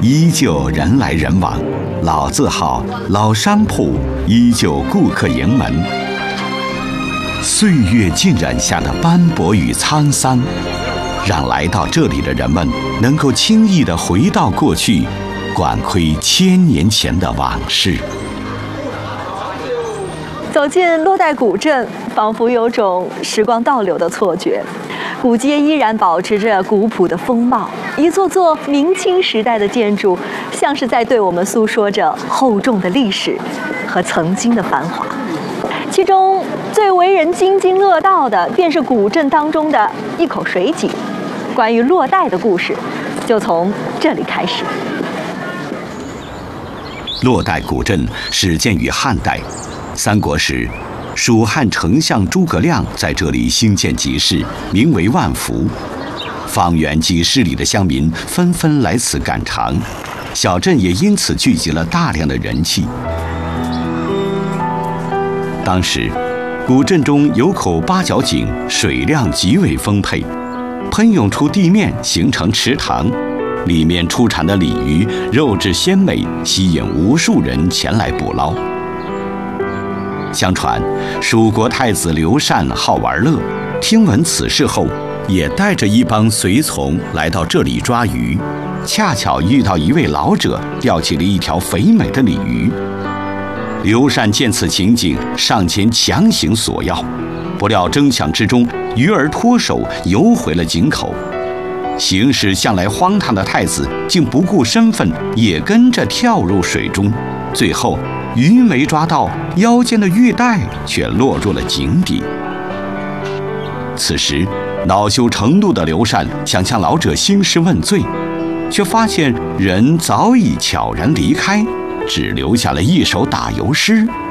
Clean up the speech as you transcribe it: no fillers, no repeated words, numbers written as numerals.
依旧人来人往，老字号、老商铺依旧顾客盈门。岁月浸染下的斑驳与沧桑，让来到这里的人们能够轻易地回到过去，管窥千年前的往事。 走进洛带古镇，仿佛有种时光倒流的错觉。古街依然保持着古朴的风貌，一座座明清时代的建筑，像是在对我们诉说着厚重的历史和曾经的繁华。其中最为人津津乐道的，便是古镇当中的一口水井。关于洛带的故事，就从这里开始。 洛带古镇始建于汉代，三国时，蜀汉丞相诸葛亮在这里兴建集市，名为万福。方圆几十里的乡民纷纷来此赶场，小镇也因此聚集了大量的人气。当时，古镇中有口八角井，水量极为丰沛，喷涌出地面形成池塘，里面出产的鲤鱼肉质鲜美，吸引无数人前来捕捞。相传，蜀国太子刘禅好玩乐，听闻此事后，也带着一帮随从来到这里抓鱼，恰巧遇到一位老者钓起了一条肥美的鲤鱼。刘禅见此情景，上前强行索要，不料争抢之中，鱼儿脱手游回了井口。行事向来荒唐的太子竟不顾身份，也跟着跳入水中。最后鱼没抓到，腰间的玉带却落入了井底。此时恼羞成怒的刘禅想向老者兴师问罪，却发现人早已悄然离开，只留下了一首打油诗：